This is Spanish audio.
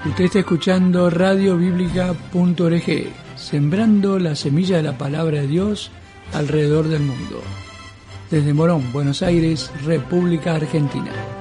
Usted está escuchando radiobiblica.org, sembrando la semilla de la palabra de Dios alrededor del mundo. Desde Morón, Buenos Aires, República Argentina.